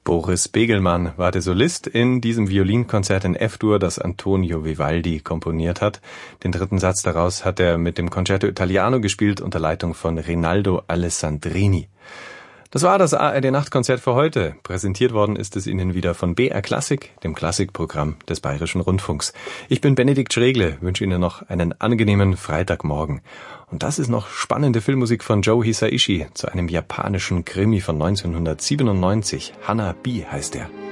Boris Begelmann war der Solist in diesem Violinkonzert in F-Dur, das Antonio Vivaldi komponiert hat. Den dritten Satz daraus hat er mit dem Concerto Italiano gespielt unter Leitung von Rinaldo Alessandrini. Das war das ARD-Nachtkonzert für heute. Präsentiert worden ist es Ihnen wieder von BR Klassik, dem Klassikprogramm des Bayerischen Rundfunks. Ich bin Benedikt Schregle, wünsche Ihnen noch einen angenehmen Freitagmorgen. Und das ist noch spannende Filmmusik von Joe Hisaishi zu einem japanischen Krimi von 1997. Hanabi heißt er.